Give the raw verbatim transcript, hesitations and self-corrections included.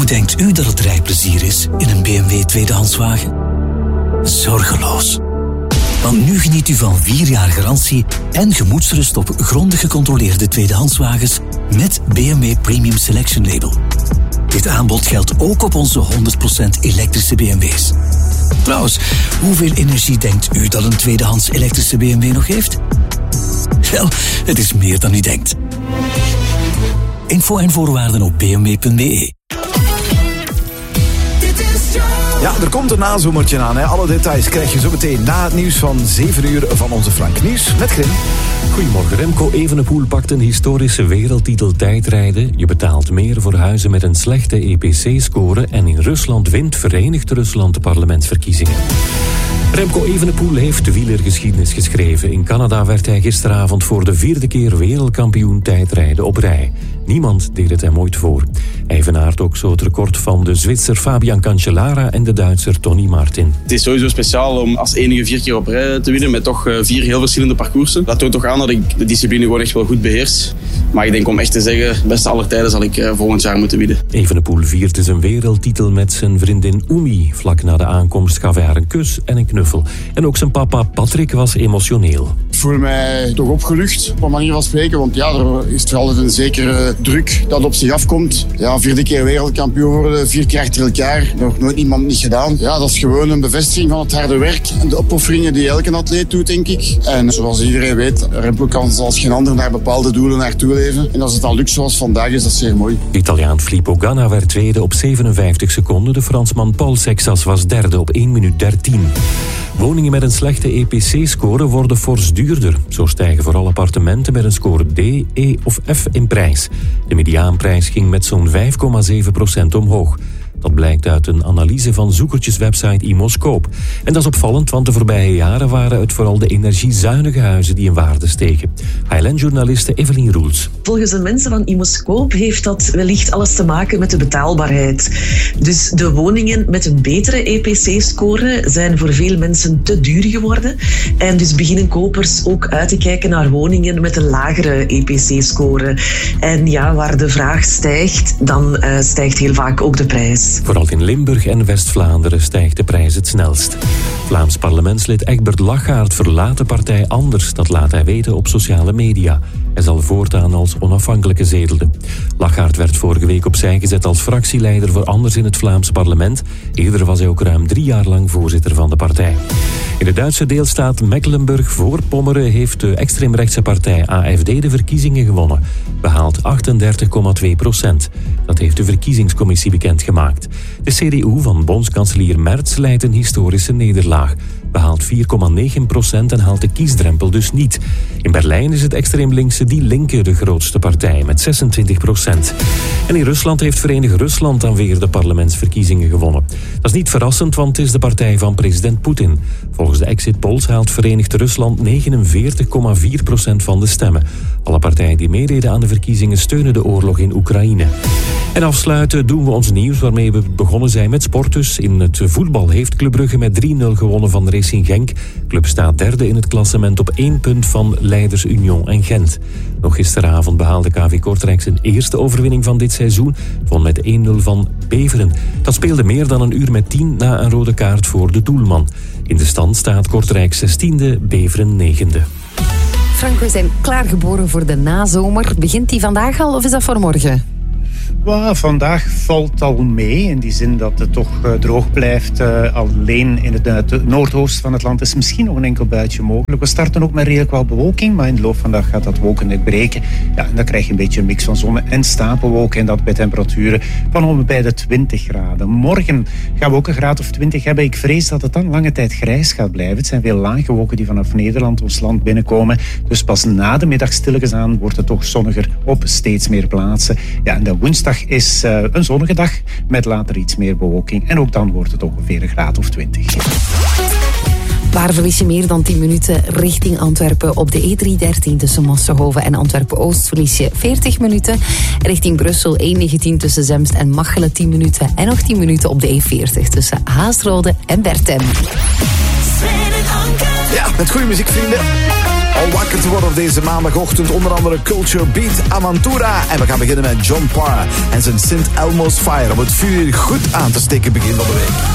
denkt u dat het rijplezier is in een B M W tweedehandswagen? Zorgeloos. Want nu geniet u van vier jaar garantie en gemoedsrust op grondig gecontroleerde tweedehandswagens met B M W Premium Selection Label. Dit aanbod geldt ook op onze honderd procent elektrische B M W's. Trouwens, hoeveel energie denkt u dat een tweedehands elektrische B M W nog heeft? Wel, het is meer dan u denkt. Info en voorwaarden op b m w punt b e. Ja, er komt een nazomertje aan. Hè. Alle details krijg je zo meteen na het nieuws van zeven uur van onze Frank. Nieuws met Grim. Goedemorgen. Remco Evenepoel pakt een historische wereldtitel tijdrijden. Je betaalt meer voor huizen met een slechte E P C-score. En in Rusland wint Verenigd Rusland de parlementsverkiezingen. Remco Evenepoel heeft de wielergeschiedenis geschreven. In Canada werd hij gisteravond voor de vierde keer wereldkampioen tijdrijden op rij. Niemand deed het hem ooit voor. Hij evenaart ook zo het record van de Zwitser Fabian Cancellara en de Duitser Tony Martin. Het is sowieso speciaal om als enige vier keer op rij te winnen met toch vier heel verschillende parcoursen. Dat toont toch aan dat ik de discipline gewoon echt wel goed beheers. Maar ik denk om echt te zeggen, beste aller tijden zal ik volgend jaar moeten winnen. Evenepoel vierde zijn wereldtitel met zijn vriendin Oemi. Vlak na de aankomst gaf hij haar een kus en een knuffel. En ook zijn papa Patrick was emotioneel. Ik voel mij toch opgelucht, op een manier van spreken. Want ja, er is toch altijd een zekere druk dat op zich afkomt. Ja, vierde keer wereldkampioen worden, vier keer achter elkaar. Nog nooit iemand niet gedaan. Ja, dat is gewoon een bevestiging van het harde werk en de opofferingen die elke atleet doet, denk ik. En zoals iedereen weet, Remco kan zoals geen ander naar bepaalde doelen naartoe leven. En als het dan lukt zoals vandaag is, dat zeer mooi. De Italiaan Filippo Ganna werd tweede op zevenenvijftig seconden. De Fransman Paul Sexas was derde op één minuut dertien. Woningen met een slechte E P C-score worden fors duurder. Zo stijgen vooral appartementen met een score D, E of F in prijs. De mediaanprijs ging met zo'n vijf komma zeven procent omhoog. Dat blijkt uit een analyse van zoekertjeswebsite Imoscoop. En dat is opvallend, want de voorbije jaren waren het vooral de energiezuinige huizen die in waarde stegen. Highland-journaliste Evelien Roels. Volgens de mensen van Imoscoop heeft dat wellicht alles te maken met de betaalbaarheid. Dus de woningen met een betere E P C-score zijn voor veel mensen te duur geworden. En dus beginnen kopers ook uit te kijken naar woningen met een lagere E P C-score. En ja, waar de vraag stijgt, dan uh, stijgt heel vaak ook de prijs. Vooral in Limburg en West-Vlaanderen stijgt de prijs het snelst. Vlaams parlementslid Egbert Lachaert verlaat de partij Anders. Dat laat hij weten op sociale media. Hij zal voortaan als onafhankelijke zetelde. Lachaert werd vorige week opzij gezet als fractieleider voor Anders in het Vlaams parlement. Eerder was hij ook ruim drie jaar lang voorzitter van de partij. In de Duitse deelstaat Mecklenburg-Voorpommeren heeft de extreemrechtse partij A F D de verkiezingen gewonnen. Behaalt achtendertig komma twee procent. Dat heeft de verkiezingscommissie bekendgemaakt. De C D U van bondskanselier Merz leidt een historische nederlaag. Behaalt vier komma negen procent en haalt de kiesdrempel dus niet. In Berlijn is het extreemlinkse Die Linke de grootste partij met zesentwintig procent. En in Rusland heeft Verenigd Rusland dan weer de parlementsverkiezingen gewonnen. Dat is niet verrassend, want het is de partij van president Poetin. Volgens de exit polls haalt Verenigd Rusland negenenveertig komma vier procent van de stemmen. Alle partijen die meededen aan de verkiezingen steunen de oorlog in Oekraïne. En afsluiten doen we ons nieuws waarmee we begonnen zijn met sport dus. In het voetbal heeft Club Brugge met drie nul gewonnen van Racing Genk. Club staat derde in het klassement op één punt van leiders Union en Gent. Nog gisteravond behaalde K V Kortrijk zijn eerste overwinning van dit seizoen. Won met één nul van Beveren. Dat speelde meer dan een uur met tien na een rode kaart voor de doelman. In de stand staat Kortrijk zestiende, Beveren negende. Frank, we zijn klaargeboren voor de nazomer. Begint die vandaag al of is dat voor morgen? Well, vandaag valt al mee, in die zin dat het toch uh, droog blijft. Uh, alleen in het, uh, het noordoosten van het land is misschien nog een enkel buitje mogelijk. We starten ook met redelijk wel bewolking, maar in de loop van de dag gaat dat wolkennet breken. Ja, en dan krijg je een beetje een mix van zonne- en stapelwolken. En dat bij temperaturen van om bij de twintig graden. Morgen gaan we ook een graad of twintig hebben. Ik vrees dat het dan lange tijd grijs gaat blijven. Het zijn veel lage wolken die vanaf Nederland ons land binnenkomen. Dus pas na de middag stilletjes aan wordt het toch zonniger op steeds meer plaatsen. Ja, en de woensdag is uh, een zonnige dag met later iets meer bewolking. En ook dan wordt het ongeveer een graad of twintig. Waar verlies je meer dan tien minuten richting Antwerpen? Op de E driehonderddertien tussen Mosselhoven en Antwerpen-Oost verlies je veertig minuten. Richting Brussel E negentien tussen Zemst en Machelen tien minuten. En nog tien minuten op de E veertig tussen Haasrode en Bertem. Ja, met goede muziek, vrienden. al wakker te worden op deze maandagochtend. Onder andere Culture Beat, Aventura. En we gaan beginnen met John Parr en zijn Saint Elmo's Fire. Om het vuur goed aan te steken begin van de week.